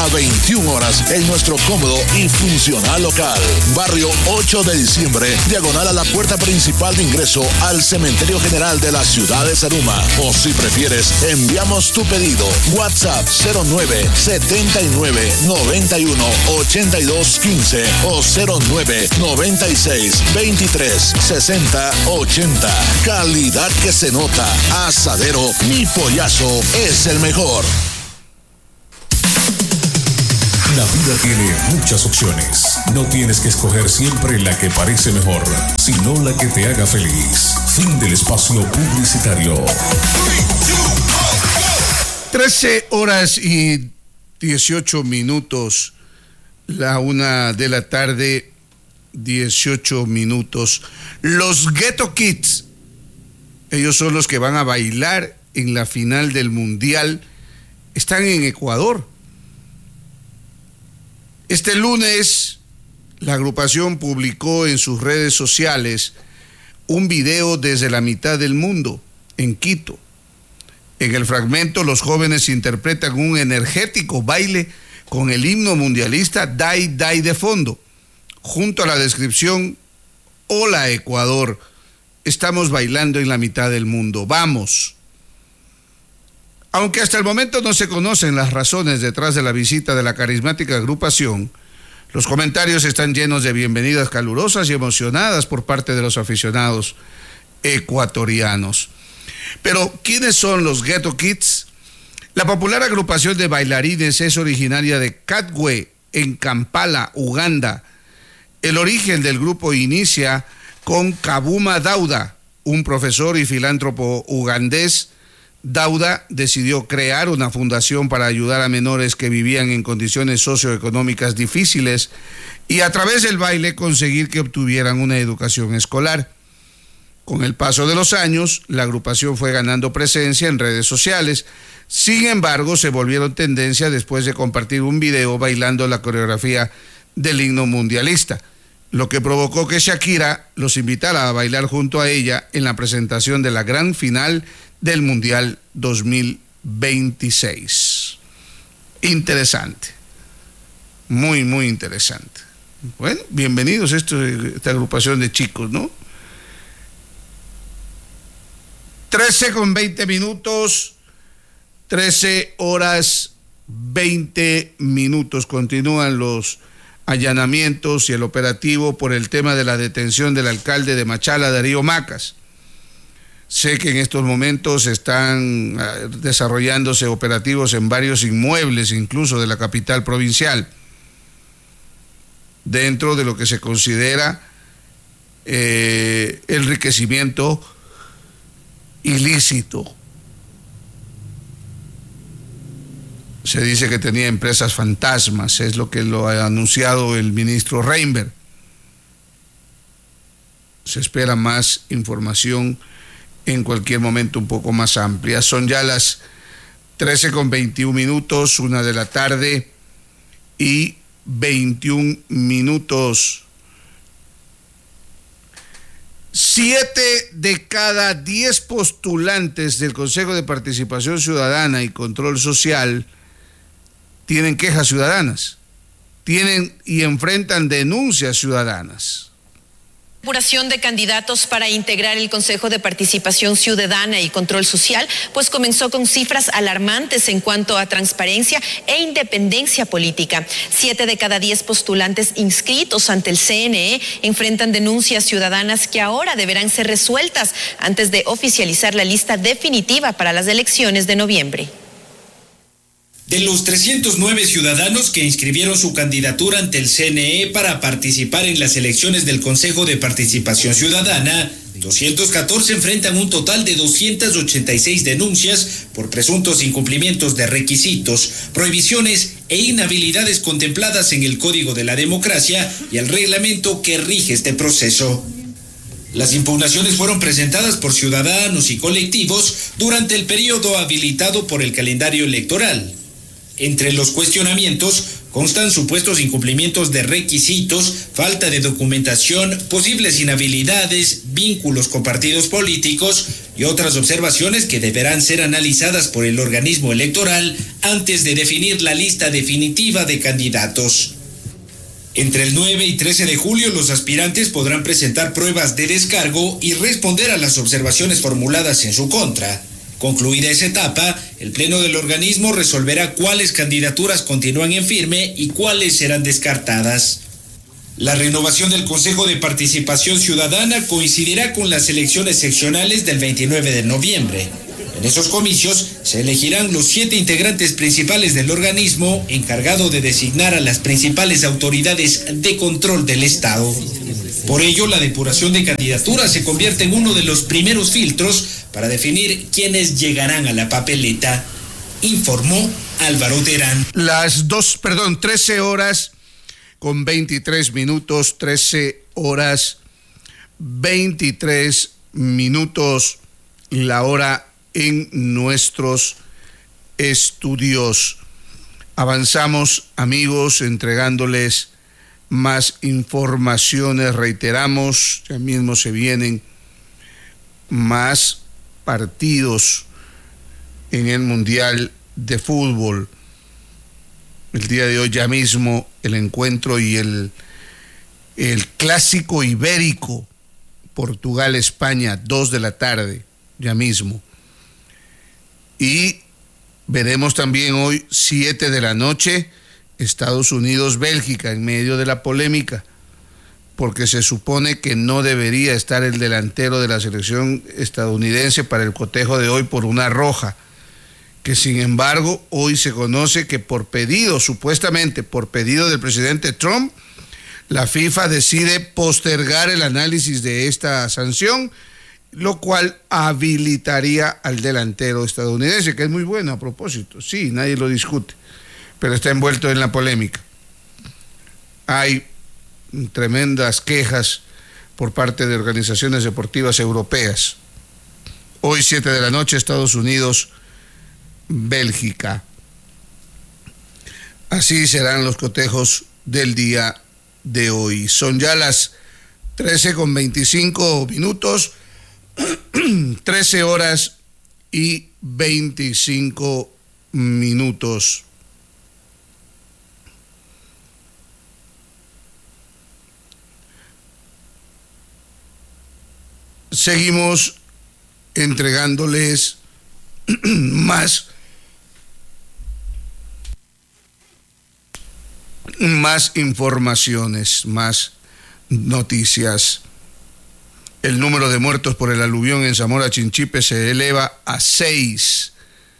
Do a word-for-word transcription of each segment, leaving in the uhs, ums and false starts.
a veintiuna horas en nuestro cómodo y funcional local. Barrio ocho de diciembre, diagonal a la puerta principal de ingreso al Cementerio General de la ciudad de Zaruma. O si prefieres, enviamos tu pedido. WhatsApp cero nueve setenta y nueve noventa y uno ochenta y dos quince o cero nueve noventa y seis veintitrés sesenta ochenta. Calidad que se nota. Asadero Mi Pollazo es el mejor. La vida tiene muchas opciones. No tienes que escoger siempre la que parece mejor, sino la que te haga feliz. Fin del espacio publicitario. trece horas y dieciocho minutos. La una de la tarde, dieciocho minutos. Los Ghetto Kids, ellos son los que van a bailar en la final del Mundial. Están en Ecuador. Este lunes, la agrupación publicó en sus redes sociales un video desde la mitad del mundo, en Quito. En el fragmento, los jóvenes interpretan un energético baile con el himno mundialista Dai Dai de fondo, junto a la descripción: Hola Ecuador, estamos bailando en la mitad del mundo, vamos. Aunque hasta el momento no se conocen las razones detrás de la visita de la carismática agrupación, los comentarios están llenos de bienvenidas calurosas y emocionadas por parte de los aficionados ecuatorianos. Pero, ¿quiénes son los Ghetto Kids? La popular agrupación de bailarines es originaria de Katwe, en Kampala, Uganda. El origen del grupo inicia con Kabuma Dauda, un profesor y filántropo ugandés. Dauda decidió crear una fundación para ayudar a menores que vivían en condiciones socioeconómicas difíciles y a través del baile conseguir que obtuvieran una educación escolar. Con el paso de los años, la agrupación fue ganando presencia en redes sociales. Sin embargo, se volvieron tendencia después de compartir un video bailando la coreografía del himno mundialista, lo que provocó que Shakira los invitara a bailar junto a ella en la presentación de la gran final del Mundial dos mil veintiséis. Interesante, muy, muy interesante. Bueno, bienvenidos a esto, esta agrupación de chicos, ¿no? trece con veinte minutos, trece horas veinte minutos. Continúan los allanamientos y el operativo por el tema de la detención del alcalde de Machala, Darío Macas. Sé que en estos momentos están desarrollándose operativos en varios inmuebles, incluso de la capital provincial, dentro de lo que se considera eh, enriquecimiento ilícito. Se dice que tenía empresas fantasmas, es lo que lo ha anunciado el ministro Reinberg. Se espera más información en cualquier momento un poco más amplia. Son ya las trece con veintiún minutos, una de la tarde y veintiún minutos. Siete de cada diez postulantes del Consejo de Participación Ciudadana y Control Social tienen quejas ciudadanas, tienen y enfrentan denuncias ciudadanas. Apuración de candidatos para integrar el Consejo de Participación Ciudadana y Control Social, pues comenzó con cifras alarmantes en cuanto a transparencia e independencia política. Siete de cada diez postulantes inscritos ante el C N E enfrentan denuncias ciudadanas que ahora deberán ser resueltas antes de oficializar la lista definitiva para las elecciones de noviembre. De los trescientos nueve ciudadanos que inscribieron su candidatura ante el C N E para participar en las elecciones del Consejo de Participación Ciudadana, doscientos catorce enfrentan un total de doscientas ochenta y seis denuncias por presuntos incumplimientos de requisitos, prohibiciones e inhabilidades contempladas en el Código de la Democracia y el reglamento que rige este proceso. Las impugnaciones fueron presentadas por ciudadanos y colectivos durante el periodo habilitado por el calendario electoral. Entre los cuestionamientos constan supuestos incumplimientos de requisitos, falta de documentación, posibles inhabilidades, vínculos con partidos políticos y otras observaciones que deberán ser analizadas por el organismo electoral antes de definir la lista definitiva de candidatos. Entre el nueve y trece de julio, los aspirantes podrán presentar pruebas de descargo y responder a las observaciones formuladas en su contra. Concluida esa etapa, el Pleno del organismo resolverá cuáles candidaturas continúan en firme y cuáles serán descartadas. La renovación del Consejo de Participación Ciudadana coincidirá con las elecciones seccionales del veintinueve de noviembre. En esos comicios se elegirán los siete integrantes principales del organismo encargado de designar a las principales autoridades de control del Estado. Por ello, la depuración de candidaturas se convierte en uno de los primeros filtros para definir quiénes llegarán a la papeleta, informó Álvaro Terán. Las dos, perdón, trece horas con veintitrés minutos, trece horas veintitrés minutos, la hora en nuestros estudios. Avanzamos, amigos, entregándoles más informaciones. Reiteramos, ya mismo se vienen más partidos en el Mundial de Fútbol. El día de hoy ya mismo el encuentro y el, el clásico ibérico Portugal-España, dos de la tarde, ya mismo. Y veremos también hoy, siete de la noche, Estados Unidos-Bélgica, en medio de la polémica, porque se supone que no debería estar el delantero de la selección estadounidense para el cotejo de hoy por una roja, que sin embargo hoy se conoce que por pedido, supuestamente por pedido del presidente Trump, la FIFA decide postergar el análisis de esta sanción, lo cual habilitaría al delantero estadounidense, que es muy bueno a propósito, sí, nadie lo discute, pero está envuelto en la polémica. Hay tremendas quejas por parte de organizaciones deportivas europeas. Hoy, siete de la noche, Estados Unidos, Bélgica. Así serán los cotejos del día de hoy. Son ya las trece con veinticinco minutos, trece horas y veinticinco minutos. Seguimos entregándoles más, más informaciones, más noticias. El número de muertos por el aluvión en Zamora Chinchipe se eleva a seis.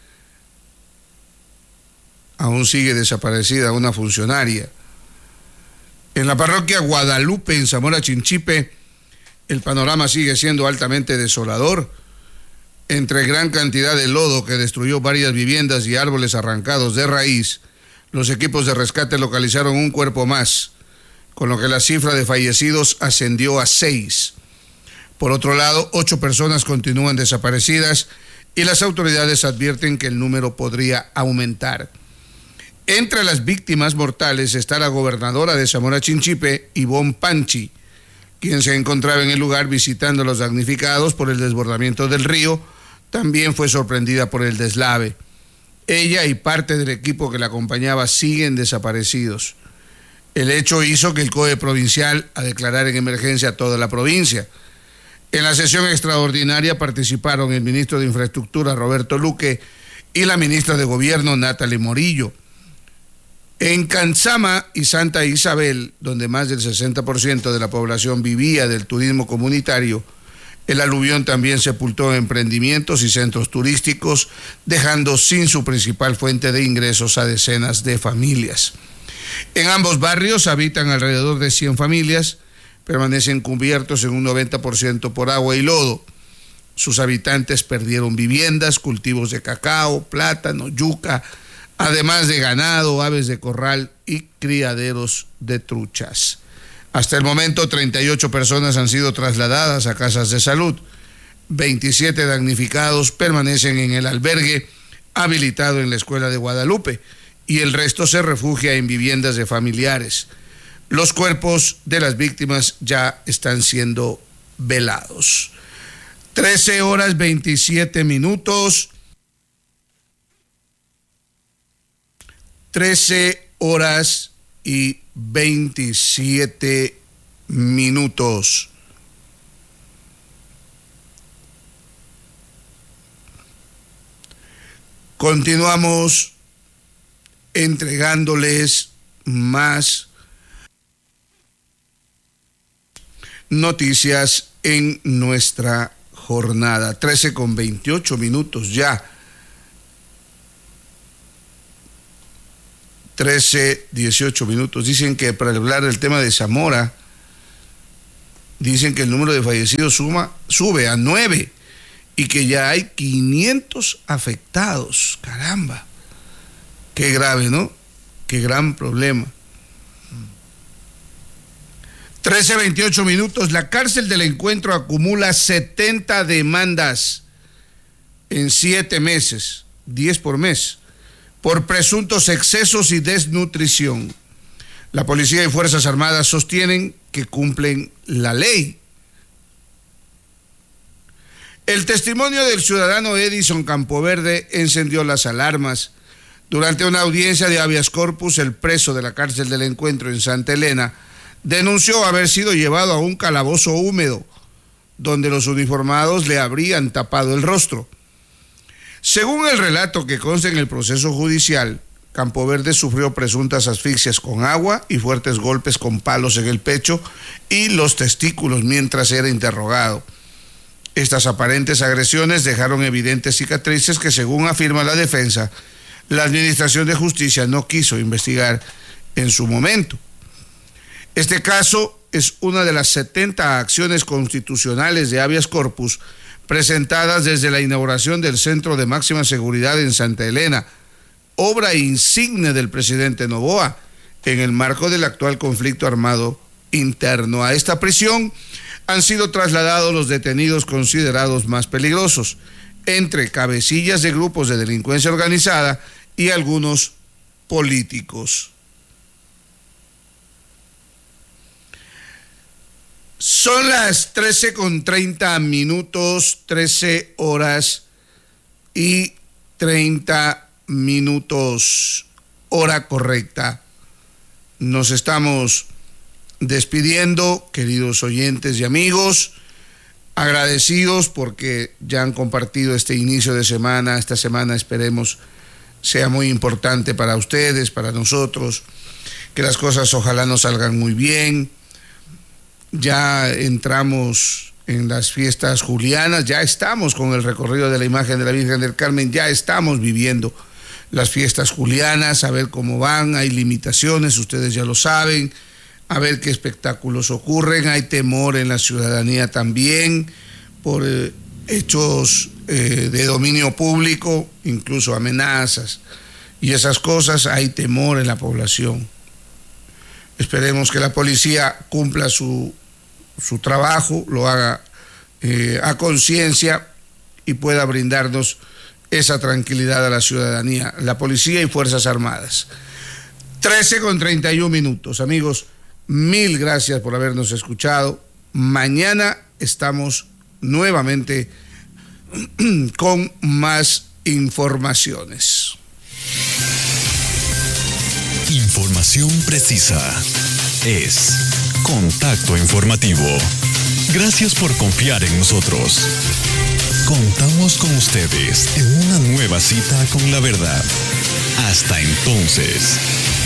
Aún sigue desaparecida una funcionaria. En la parroquia Guadalupe, en Zamora Chinchipe, el panorama sigue siendo altamente desolador. Entre gran cantidad de lodo que destruyó varias viviendas y árboles arrancados de raíz, los equipos de rescate localizaron un cuerpo más, con lo que la cifra de fallecidos ascendió a seis. Por otro lado, ocho personas continúan desaparecidas y las autoridades advierten que el número podría aumentar. Entre las víctimas mortales está la gobernadora de Zamora Chinchipe, Ivonne Panchi, quien se encontraba en el lugar visitando a los damnificados por el desbordamiento del río. También fue sorprendida por el deslave. Ella y parte del equipo que la acompañaba siguen desaparecidos. El hecho hizo que el C O E provincial a declarar en emergencia a toda la provincia. En la sesión extraordinaria participaron el ministro de Infraestructura, Roberto Luque, y la ministra de Gobierno, Natalie Morillo. En Canzama y Santa Isabel, donde más del sesenta por ciento de la población vivía del turismo comunitario, el aluvión también sepultó emprendimientos y centros turísticos, dejando sin su principal fuente de ingresos a decenas de familias. En ambos barrios habitan alrededor de cien familias, permanecen cubiertos en un noventa por ciento por agua y lodo. Sus habitantes perdieron viviendas, cultivos de cacao, plátano, yuca, además de ganado, aves de corral y criaderos de truchas. Hasta el momento, treinta y ocho personas han sido trasladadas a casas de salud. veintisiete damnificados permanecen en el albergue habilitado en la Escuela de Guadalupe y el resto se refugia en viviendas de familiares. Los cuerpos de las víctimas ya están siendo velados. trece horas veintisiete minutos. trece horas y veintisiete minutos. Continuamos entregándoles más noticias en nuestra jornada. trece con veintiocho minutos ya. trece, dieciocho minutos. Dicen que para hablar del tema de Zamora, dicen que el número de fallecidos suma, sube a nueve y que ya hay quinientos afectados. Caramba. Qué grave, ¿no? Qué gran problema. trece veintiocho minutos. La cárcel del Encuentro acumula setenta demandas en siete meses, diez por mes, por presuntos excesos y desnutrición. La policía y Fuerzas Armadas sostienen que cumplen la ley. El testimonio del ciudadano Edison Campoverde encendió las alarmas. Durante una audiencia de habeas corpus, el preso de la cárcel del Encuentro en Santa Elena denunció haber sido llevado a un calabozo húmedo, donde los uniformados le habrían tapado el rostro. Según el relato que consta en el proceso judicial, Campoverde sufrió presuntas asfixias con agua y fuertes golpes con palos en el pecho y los testículos mientras era interrogado. Estas aparentes agresiones dejaron evidentes cicatrices que, según afirma la defensa, la Administración de Justicia no quiso investigar en su momento. Este caso es una de las setenta acciones constitucionales de habeas corpus presentadas desde la inauguración del Centro de Máxima Seguridad en Santa Elena, obra insigne del presidente Noboa, en el marco del actual conflicto armado interno. A esta prisión han sido trasladados los detenidos considerados más peligrosos, entre cabecillas de grupos de delincuencia organizada y algunos políticos. Son las trece con treinta minutos, trece horas y treinta minutos, hora correcta. Nos estamos despidiendo, queridos oyentes y amigos, agradecidos porque ya han compartido este inicio de semana. Esta semana esperemos sea muy importante para ustedes, para nosotros, que las cosas ojalá nos salgan muy bien. Ya entramos en las fiestas julianas, ya estamos con el recorrido de la imagen de la Virgen del Carmen, ya estamos viviendo las fiestas julianas, a ver cómo van. Hay limitaciones, ustedes ya lo saben, a ver qué espectáculos ocurren. Hay temor en la ciudadanía también por eh, hechos eh, de dominio público, incluso amenazas y esas cosas. Hay temor en la población. Esperemos que la policía cumpla su, su trabajo, lo haga eh, a conciencia y pueda brindarnos esa tranquilidad a la ciudadanía, la policía y Fuerzas Armadas. trece con treinta y un minutos, amigos, mil gracias por habernos escuchado. Mañana estamos nuevamente con más informaciones. Información precisa es Contacto Informativo. Gracias por confiar en nosotros. Contamos con ustedes en una nueva cita con la verdad. Hasta entonces.